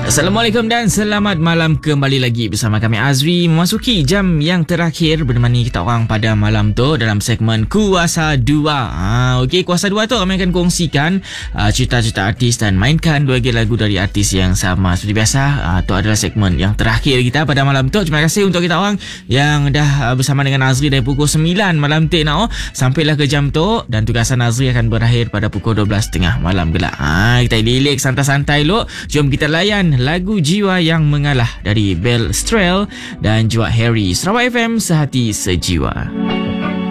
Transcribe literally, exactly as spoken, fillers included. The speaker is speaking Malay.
Assalamualaikum dan selamat malam kembali lagi bersama kami Azri memasuki jam yang terakhir menemani kita orang pada malam tu dalam segmen Kuasa dua. Ha, okey, Kuasa dua tu kami akan kongsikan uh, cerita-cerita artis dan mainkan dua lagu dari artis yang sama. Seperti biasa, uh, tu adalah segmen yang terakhir kita pada malam tu. Terima kasih untuk kita orang yang dah uh, bersama dengan Azri dari pukul sembilan malam tu nak, oh, sampailah ke jam tu, dan tugasan Azri akan berakhir pada pukul dua belas tiga puluh malam gelap. Ha, kita relax santai-santai lu. Jom kita layan lagu Jiwa Yang Mengalah dari Bel Strel dan juga Harry. Sarawak F M, sehati sejiwa.